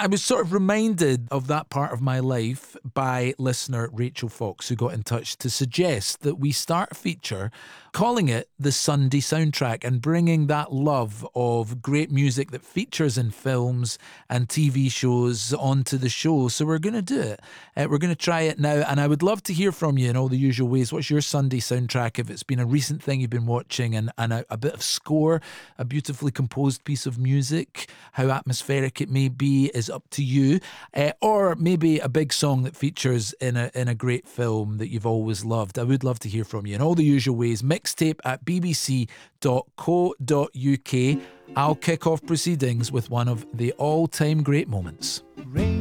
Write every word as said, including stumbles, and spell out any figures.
I was sort of reminded of that part of my life by listener Rachel Fox, who got in touch to suggest that we start a feature calling it the Sunday Soundtrack and bringing that love of great music that features in films and T V shows onto the show. So we're going to do it. Uh, we're going to try it now, and I would love to hear from you in all the usual ways. What's your Sunday soundtrack? If it's been a recent thing you've been watching and, and a, a bit of score, a beautifully composed piece of music, how atmospheric it may be is up to you. Uh, or maybe a big song that features in a in a great film that you've always loved. I would love to hear from you in all the usual ways. Mixtape at b b c dot co dot u k. I'll kick off proceedings with one of the all-time great moments. Rain